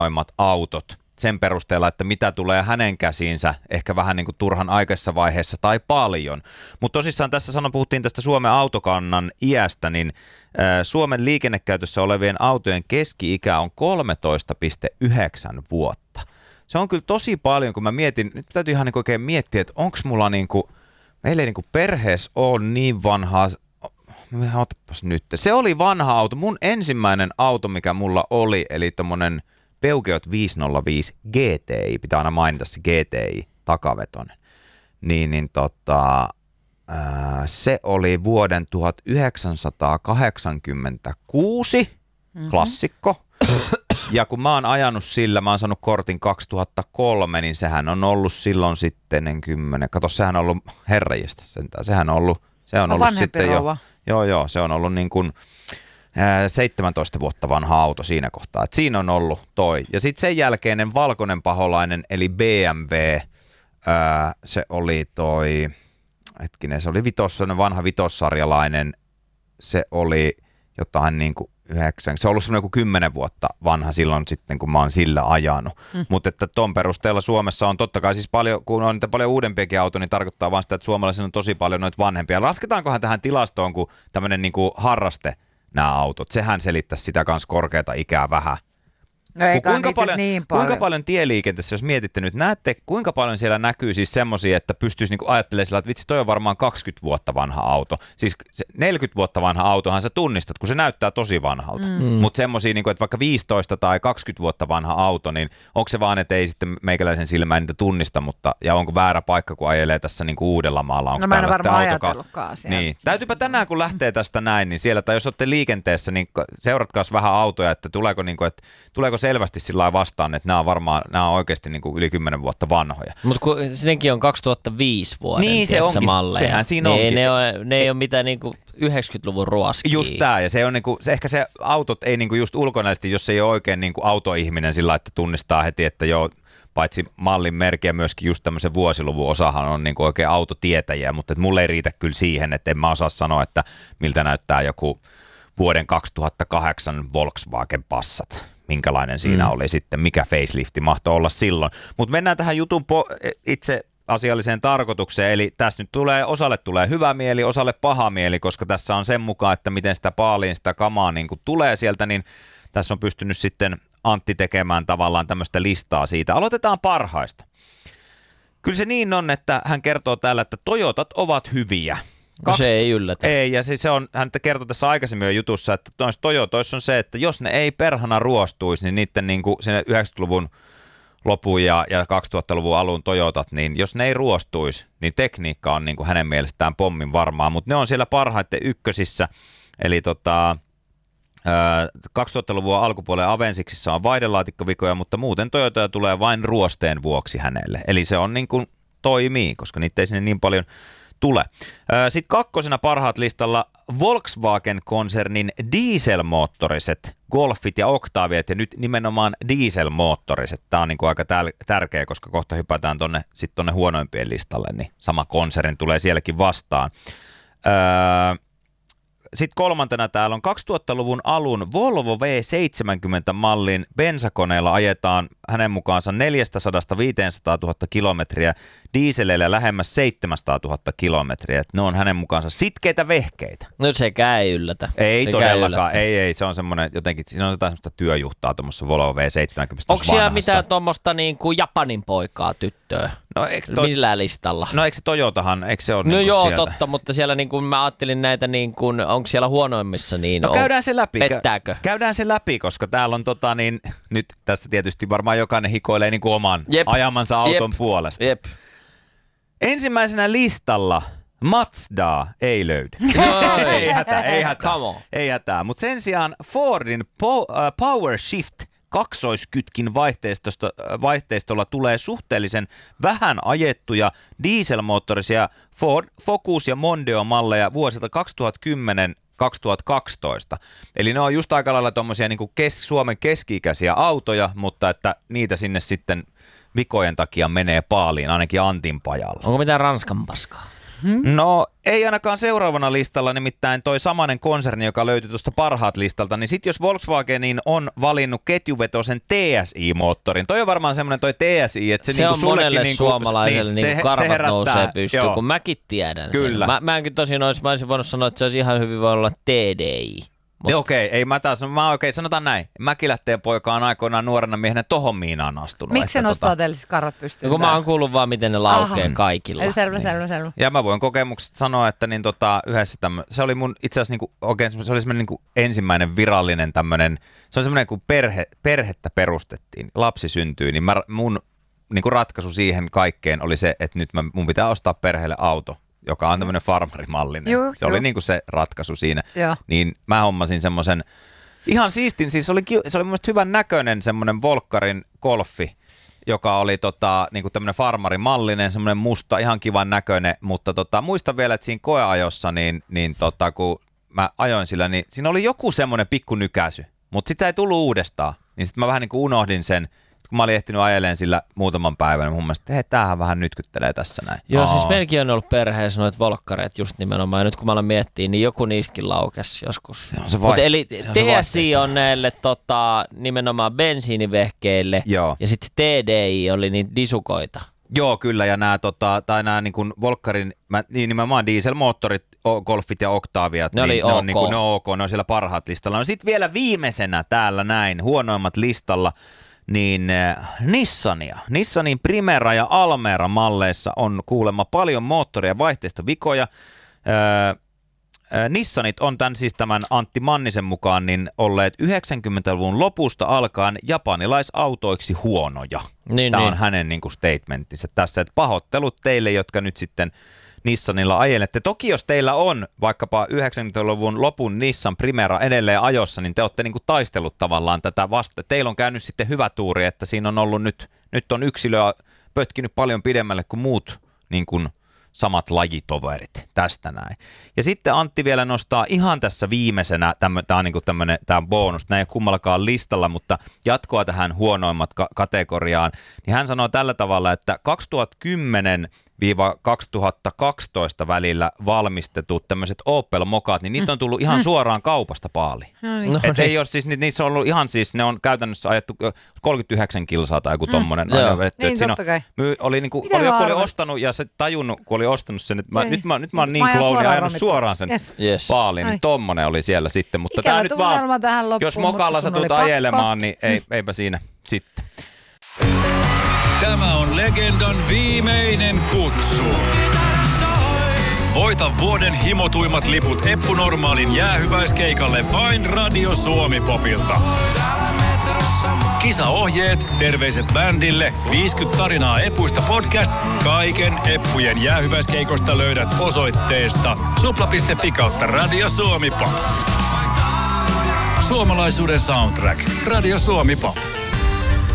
autot sen perusteella, että mitä tulee hänen käsiinsä, ehkä vähän niin kuin turhan aikaisessa vaiheessa tai paljon. Mutta tosissaan tässä puhuttiin tästä Suomen autokannan iästä, niin Suomen liikennekäytössä olevien autojen keski-ikä on 13,9 vuotta. Se on kyllä tosi paljon, kun mä mietin, nyt täytyy ihan niin oikein miettiä, että onko mulla niinku, meillä ei niinku perheessä ole niin vanhaa, otapas nyt, se oli vanha auto, mun ensimmäinen auto, mikä mulla oli, eli tommonen Peugeot 505 GTI, pitää aina mainita se GTI, takavetonen, se oli vuoden 1986 klassikko. Ja kun mä oon ajanut sillä, mä oon saanut kortin 2003, niin sehän on ollut silloin sitten 10. Kato, sehän on ollut herrajista sentään. Se on ollut sitten rouva. Joo, se on ollut niin kuin 17 vuotta vanha auto siinä kohtaa. Et siinä on ollut toi. Ja sitten sen jälkeinen valkoinen paholainen, eli BMW, se oli se oli vanha vitossarjalainen, se oli jotain niin kuin 9, se on ollut semmoinen joku 10 vuotta vanha silloin sitten, kun mä oon sillä ajanut. Mutta että ton perusteella Suomessa on totta kai siis paljon, kun on niitä paljon uudempiakin autoja, niin tarkoittaa vaan sitä, että suomalaisilla on tosi paljon noita vanhempia. Lasketaankohan tähän tilastoon, kun tämmöinen niin kuin harraste nämä autot, sehän selittäisi sitä kans korkeata ikää vähän. No kuinka paljon tieliikenteessä, jos mietitte nyt, näette, kuinka paljon siellä näkyy siis semmoisia, että pystyisi niinku ajattelemaan sillä, että vitsi, toi on varmaan 20 vuotta vanha auto. Siis 40 vuotta vanha autohan sä tunnistat, kun se näyttää tosi vanhalta. Mutta semmoisia, niinku, että vaikka 15 tai 20 vuotta vanha auto, niin onko se vaan, että ei sitten meikäläisen silmään niitä tunnista, ja onko väärä paikka, kun ajelee tässä niinku Uudellamaalla? Onko mä en varmaan ajatellutkaan siellä. Niin. Täytyypä tänään, kun lähtee tästä näin, niin siellä, tai jos olette liikenteessä, niin seuratkaas vähän autoja, että tuleeko selvästi sillä vastaan, että nämä on oikeasti niin kuin yli 10 vuotta vanhoja. Mutta kun nekin on 2005 vuoden, niin se onkin, malleja. Sehän siinä onkin. Ne ei ole mitään niin kuin 90-luvun ruoskia. Just tämä, ja se on niin kuin, ehkä se autot ei niin kuin just ulkonäisesti, jos ei ole oikein niin kuin autoihminen sillä, että tunnistaa heti, että joo, paitsi mallin merkkiä myöskin just tämmöisen vuosiluvun osahan on niin kuin oikein autotietäjiä, mutta mulle ei riitä kyllä siihen, että en mä osaa sanoa, että miltä näyttää joku vuoden 2008 Volkswagen Passat. Minkälainen siinä oli sitten, mikä facelifti mahtoi olla silloin. Mutta mennään tähän jutun itse asialliseen tarkoitukseen, eli tässä nyt osalle tulee hyvä mieli, osalle paha mieli, koska tässä on sen mukaan, että miten sitä paaliin sitä kamaa niin kuin tulee sieltä, niin tässä on pystynyt sitten Antti tekemään tavallaan tämmöistä listaa siitä. Aloitetaan parhaista. Kyllä se niin on, että hän kertoo täällä, että Toyotat ovat hyviä. Se ei yllätä. Ei, ja siis hän kertoi tässä aikaisemmin jo jutussa, että noissa Toyotoissa on se, että jos ne ei perhana ruostuisi, niin niiden niin kuin sinne 90-luvun lopun ja 2000-luvun alun Toyotat, niin jos ne ei ruostuisi, niin tekniikka on niin kuin hänen mielestään pommin varmaa, mutta ne on siellä parhaiten ykkösissä, eli 2000-luvun alkupuolen Avensiksissa on vaihdelaatikkovikoja, mutta muuten Toyota tulee vain ruosteen vuoksi hänelle, eli se on niin kuin toimii, koska niitä ei sinne niin paljon tule. Sitten kakkosena parhaat listalla Volkswagen-konsernin dieselmoottoriset Golfit ja Octaviat, ja nyt nimenomaan dieselmoottoriset. Tämä on niin kuin aika tärkeä, koska kohta hypätään tonne huonoimpien listalle, niin sama konserni tulee sielläkin vastaan. Sitten kolmantena täällä on 2000-luvun alun Volvo V70-mallin bensakoneella ajetaan hänen mukaansa 400-500 000 kilometriä, dieseleillä lähemmäs 700 000 kilometriä. Ne on hänen mukaansa sitkeitä vehkeitä. No sekään ei yllätä. Ei todellakaan, ei. Se on semmoinen jotenkin, siinä on semmoista työjuhtaa tuommoissa Volvo V70. Onko siellä mitään tuommoista niin kuin Japanin poikaa tyttöä? No, millä listalla? No eikö se Toyotahan, eikö se ole no niin joo, sieltä? totta, mutta siellä niin kuin mä ajattelin näitä, niin kuin, onko siellä huonoimmissa niin? No käydään se läpi. Pettääkö? Käydään se läpi, koska täällä on nyt tässä tietysti varmaan jokainen hikoilee niin kuin oman ajamansa auton puolesta. Jep. Ensimmäisenä listalla Mazda ei löydy. Ei hätää. Mutta sen sijaan Fordin Power Shift kaksoiskytkin vaihteistolla tulee suhteellisen vähän ajettuja dieselmoottorisia Ford Focus ja Mondeo-malleja vuosilta 2010-2012. Eli ne on just aika lailla tommosia niin kuin Suomen keski-ikäisiä autoja, mutta että niitä sinne sitten vikojen takia menee paaliin, ainakin Antin pajalla. Onko mitään Ranskan paskaa? No ei ainakaan seuraavana listalla, nimittäin toi samainen konserni, joka löytyi tuosta parhaat listalta, niin sit jos Volkswagenin on valinnut ketjuvetoisen TSI-moottorin, toi on varmaan semmoinen toi TSI, että se niinku on monelle niinku, suomalaiselle niin, niinku karvat nousee pystyyn, joo. kun mäkin tiedän Kyllä. sen. Mä enkin tosin mä olisin voinut sanoa, että se olisi ihan hyvin voinut olla TDI. Okei, sanotaan näin. Mäkilätteen poika on aikoinaan nuorena miehenä tohon miinaan astunut. Miksi se nostaa teille siis karvat pystyyn? Kun mä oon kuullut vaan, miten ne laukee kaikilla. Eli selvä. Ja mä voin kokemuksesta sanoa, että niin yhdessä se oli mun itse asiassa niinku, oikein, se oli semmoinen niinku ensimmäinen virallinen tämmöinen, se on semmoinen kun perhettä perustettiin, lapsi syntyi, niin mun niinku ratkaisu siihen kaikkeen oli se, että nyt mun pitää ostaa perheelle auto, joka on tämmöinen farmarimallinen. Se oli niinku se ratkaisu siinä. Joo. Niin mä hommasin semmoisen ihan siistin, siis se oli mun mielestä hyvän näköinen semmoinen Volkkarin Golfi, joka oli niinku tämmöinen farmarimallinen, semmoinen musta, ihan kivan näköinen, mutta muistan vielä, että siinä koeajossa, kun mä ajoin sillä, niin siinä oli joku semmoinen pikku nykäisy, mutta sitä ei tullut uudestaan. Niin sitten mä vähän niin kuin unohdin sen, kun mä olin ehtinyt ajelemaan sillä muutaman päivän, niin mun mielestä, että hei, tämähän vähän nytkyttelee tässä näin. Joo, siis meilläkin on ollut perheessä noita volkkareita just nimenomaan, ja nyt kun mä alan miettimään, niin joku niistäkin laukesi joskus. Eli TSI on näille nimenomaan bensiinivehkeille, joo. Ja sitten TDI oli niitä disukoita. Joo, kyllä, ja nämä niin kuin Volkkarin, nimenomaan dieselmoottorit, Golfit ja Octaviat, ne niin oli on ok, ne on siellä parhaat listalla. No sitten vielä viimeisenä täällä näin, huonoimmat listalla, niin Nissanin Primera ja Almera malleissa on kuulemma paljon moottori- ja vaihteistovikoja. Nissanit on tämän Antti Mannisen mukaan niin olleet 90-luvun lopusta alkaen japanilaisautoiksi huonoja. Tämä on hänen niin kuin statementtinsä tässä, että pahoittelut teille, jotka nyt sitten Nissanilla ajelette. Toki jos teillä on vaikkapa 90-luvun lopun Nissan Primera edelleen ajossa, niin te olette niin kuin taistellut tavallaan tätä vasta. Teillä on käynyt sitten hyvä tuuri, että siinä on ollut nyt on yksilöä pötkinyt paljon pidemmälle kuin muut niin kuin samat lajitoverit, tästä näin. Ja sitten Antti vielä nostaa ihan tässä viimeisenä, tämä on niin tämmöinen bonus, näin ei ole kummallakaan listalla, mutta jatkoa tähän huonoimmat kategoriaan, niin hän sanoo tällä tavalla, että 2010-2012 välillä valmistetut tämmöiset Opel-mokat, niin niitä on tullut ihan suoraan kaupasta paaliin. Että ei ole siis, niissä on ollut ihan siis, ne on käytännössä ajettu 39 kilsaa tai joku tommonen. Niin, totta kai. Oli joku oli ostanut ja se tajunnut, kun oli ostanut sen, että nyt mä oon niin klooni ajanut suoraan sen paaliin, niin tommonen oli siellä sitten. Mutta tää nyt vaan, jos mokalla satut ajelemaan, niin eipä siinä sitten. Tämä on Legendan viimeinen kutsu. Voita vuoden himotuimmat liput Eppu Normaalin jäähyväiskeikalle vain Radio Suomi-popilta. Kisaohjeet, terveiset bändille, 50 tarinaa Epuista podcast. Kaiken Eppujen jäähyväiskeikosta löydät osoitteesta supla.fi/Radio Suomi-pop. Suomalaisuuden soundtrack. Radio Suomi-pop.